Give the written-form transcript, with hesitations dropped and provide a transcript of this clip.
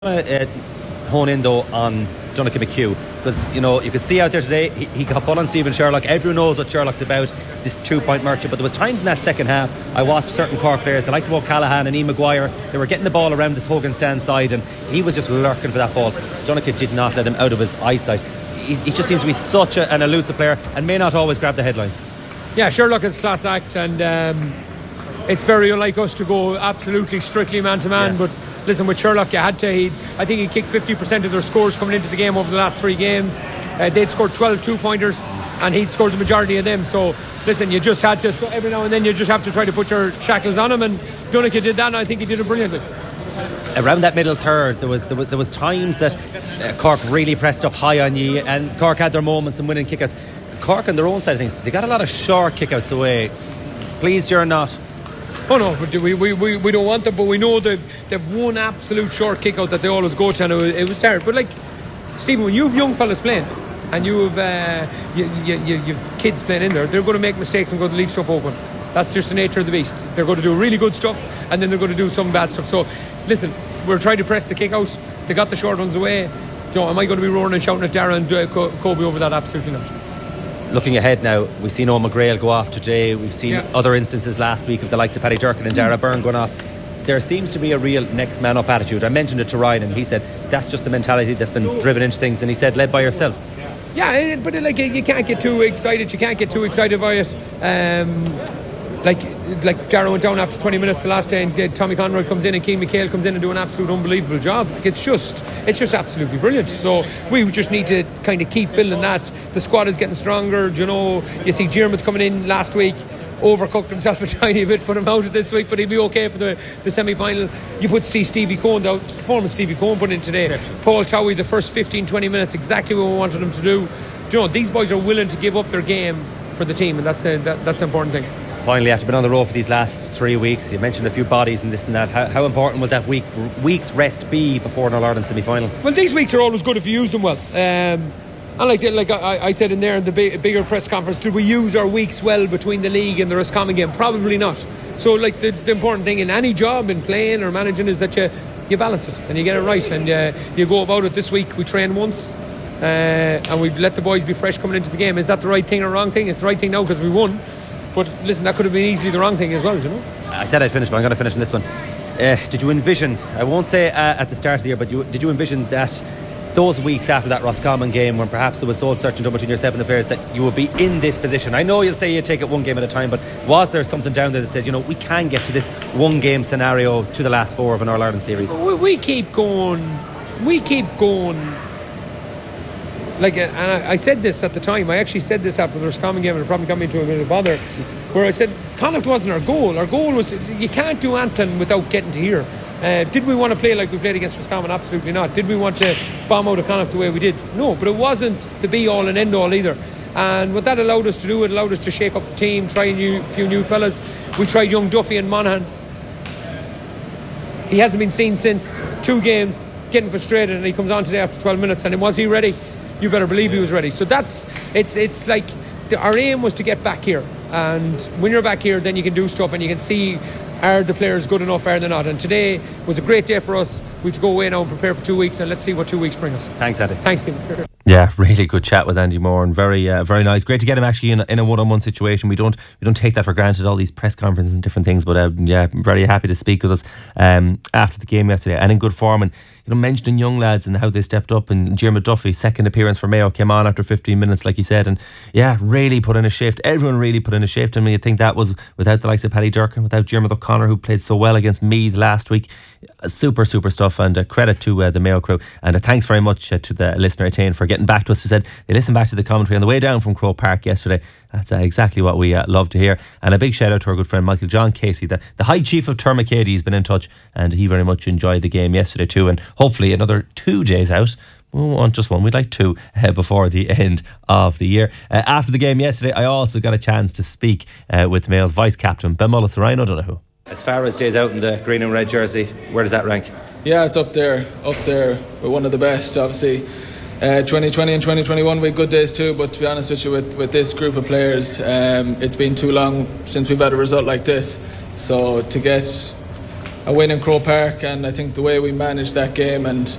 Hone in though on Donnacha McHugh, because you could see out there today he got ball on Stephen Sherlock. Everyone knows what Sherlock's about, this 2-point merchant, but there was times in that second half I watched certain Cork players, the likes of O'Callaghan and Ian Maguire, they were getting the ball around this Hogan stand side and he was just lurking for that ball. Donnacha did not let him out of his eyesight. He just seems to be such an elusive player and may not always grab the headlines. Yeah, Sherlock is class act, and it's very unlike us to go absolutely strictly man to man, but listen, with Sherlock, you had to. I think he kicked 50% of their scores coming into the game over the last 3 games. They'd scored 12 2-pointers, and he'd scored the majority of them. So, listen, you just had to, every now and then, you just have to try to put your shackles on him, and Donnacha did that, and I think he did it brilliantly. Around that middle third, there was times that Cork really pressed up high on you, and Cork had their moments in winning kickouts. Cork, on their own side of things, they got a lot of short kickouts away. Pleased you're not. Oh no, but we don't want them, but we know that they've one absolute short kick out that they always go to, and it was hard. But like, Stephen, when you have young fellas playing and you have you've kids playing in there, they're going to make mistakes and go to leave stuff open. That's just the nature of the beast. They're going to do really good stuff and then they're going to do some bad stuff. So listen, we're trying to press the kick out. They got the short ones away. Am I going to be roaring and shouting at Dara and Kobe over that? Absolutely not. Looking ahead now, we've seen Eoin McGrail go off today. We've seen other instances last week of the likes of Paddy Durcan and Dara Byrne going off. There seems to be a real next man up attitude. I mentioned it to Ryan and he said that's just the mentality that's been driven into things, and he said led by yourself. Yeah, but like, you can't get too excited. You can't get too excited by it. Like Dara went down after 20 minutes the last day, and Tommy Conroy comes in and Keane McHale comes in and do an absolute unbelievable job. Like, it's just absolutely brilliant. So we just need to kind of keep building that. The squad is getting stronger. You see Diarmuid coming in last week, overcooked himself a tiny bit, put him out of this week, but he'll be okay for the semi-final. You put Stevie Cohen, the performance Stevie Cohen put in today. Paul Towie, the first 15-20 minutes, exactly what we wanted him to do. These boys are willing to give up their game for the team, and that's the important thing. Finally, after being on the road for these last 3 weeks, you mentioned a few bodies and this and that. How important will that week's rest be before an All-Ireland semi-final? Well, these weeks are always good if you use them well. And like I said in there in the bigger press conference, did we use our weeks well between the league and the Roscommon game? Probably not. So like the important thing in any job, in playing or managing, is that you balance it and you get it right, and you go about it. This week we train once, and we let the boys be fresh coming into the game. Is that the right thing or wrong thing? It's the right thing now because we won. But listen, that could have been easily the wrong thing as well, I said I'd finish, but I'm going to finish in this one. Did you envision, I won't say at the start of the year, but did you envision that those weeks after that Roscommon game, when perhaps there was soul searching done between yourself and the players, that you would be in this position? I know you'll say you take it one game at a time, but was there something down there that said, we can get to this one game scenario to the last 4 of an All-Ireland series? We keep going. Like, and I said this at the time. I actually said this after the Roscommon game, and it probably got me into a bit of bother, where I said Connacht wasn't our goal. Our goal was, you can't do anything without getting to here. Did we want to play like we played against Roscommon? Absolutely not. Did we want to bomb out of Connacht the way we did? No, but it wasn't the be-all and end-all either. And what that allowed us to do, it allowed us to shake up the team, try a few new fellas. We tried young Duffy and Monaghan. He hasn't been seen since 2 games, getting frustrated, and he comes on today after 12 minutes. And was he ready? You better believe he was ready. So it's like our aim was to get back here, and when you're back here, then you can do stuff and you can see, are the players good enough, are they not? And today was a great day for us. We have to go away now and prepare for 2 weeks, and let's see what 2 weeks bring us. Thanks, Andy. Thanks, Stephen. Yeah, really good chat with Andy Moore, and very nice. Great to get him actually in a one-on-one situation. We don't take that for granted, all these press conferences and different things, but very happy to speak with us after the game yesterday, and in good form. And mentioning young lads and how they stepped up, and Diarmuid Duffy, second appearance for Mayo, came on after 15 minutes, like he said, and really put in a shift. Everyone really put in a shift. I mean, I think that was without the likes of Paddy Durcan, without Diarmuid O'Connor, who played so well against Meath last week. Super stuff, and credit to the Mayo crew, and thanks very much to the listener Etienne for getting back to us, who said they listened back to the commentary on the way down from Croke Park yesterday. That's exactly what we love to hear. And a big shout out to our good friend Michael John Casey, the High Chief of Termacady. He's been in touch, and he very much enjoyed the game yesterday too, and hopefully another 2 days out. We won't want just one, we'd like 2 before the end of the year. After the game yesterday, I also got a chance to speak with Mayo's vice captain, Ben Mullins, Ryan O'Donoghue. As far as days out in the green and red jersey, where does that rank? Yeah, it's up there with one of the best. Obviously 2020 and 2021 we had good days too, but to be honest with you, with this group of players, it's been too long since we've had a result like this. So to get a win in Croke Park, and I think the way we managed that game and